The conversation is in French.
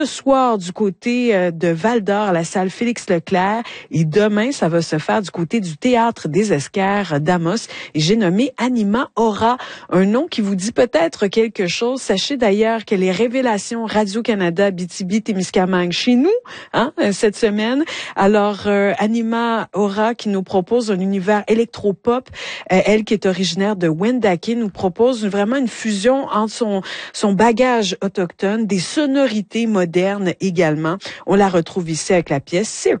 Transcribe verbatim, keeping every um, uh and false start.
ce soir du côté euh, de Val-d'Or à la salle Félix-Leclerc et demain, ça va se faire du côté du Théâtre des Esquerres d'Amos. Et j'ai nommé Anima Aura, un nom qui vous dit peut-être quelque chose. Sachez d'ailleurs que les révélations Radio-Canada Abitibi-Témiscamingue chez nous, hein, cette semaine. Alors, euh, Anima Aura qui nous propose un univers électropop, euh, elle qui est originaire de Wendake, nous propose vraiment une fusion entre son, son bagage autochtone, des sonorités modernes également. On la retrouve ici avec la pièce C'est